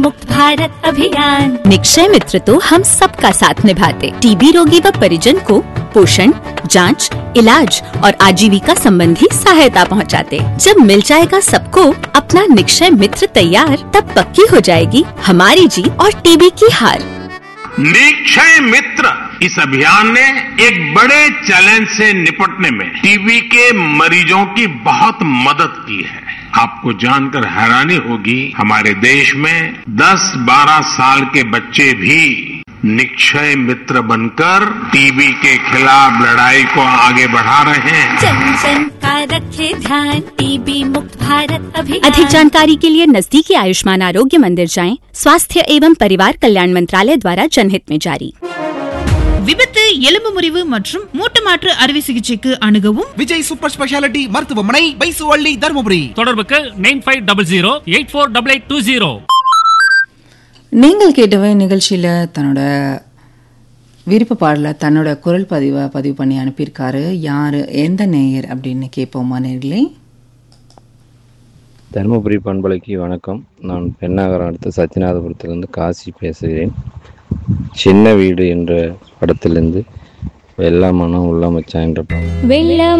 मुक्त भारत अभियान। निक्षय मित्र तो हम सबका साथ निभाते, टीबी रोगी व परिजन को पोषण, जांच, इलाज और आजीविका संबंधी सहायता पहुंचाते। जब मिल जाएगा सबको अपना निक्षय मित्र तैयार, तब पक्की हो जाएगी हमारी जीत और टीबी की हार। निक्षय मित्र इस अभियान ने एक बड़े चैलेंज से निपटने में टीबी के मरीजों की बहुत मदद की है। आपको जानकर हैरानी होगी, हमारे देश में 10-12 साल के बच्चे भी निक्षय मित्र बनकर टीबी के खिलाफ लड़ाई को आगे बढ़ा रहे हैं। जन जन का रखे ध्यान, टीबी मुक्त भारत अभियान। अधिक जानकारी के लिए नजदीकी आयुष्मान आरोग्य मंदिर जाएं। स्वास्थ्य एवं परिवार कल्याण मंत्रालय द्वारा जनहित में जारी। விபத்து, எலும்பு முறிவு மற்றும் மூட்டு மாற்று அறுவை சிகிச்சைக்கு அணுகவும் விஜய் சூப்பர் ஸ்பெஷாலிட்டி மருத்துவமனை, பைசுவள்ளி, தருமபுரி. தொடர்புக்கு 9500848820. நீங்கள் கேட்டவை நிகழ்ச்சியில் தன்னோட விருப்ப பாடல தன்னோட குரல் பதிவு பண்ணி அனுப்பியிருக்காரு. யாரு, எந்த நேயர் அப்படின்னு கேட்போமா நேர்களே? தருமபுரி பண்பலைக்கு வணக்கம். நான் பெண்ணாகரம் அடுத்த சத்யநாதபுரத்திலிருந்து காசி பேசுகிறேன். சின்ன வீடு என்ற படத்திலிருந்து வெள்ளமனம் உள்ளமச்சான் என்ற படம்.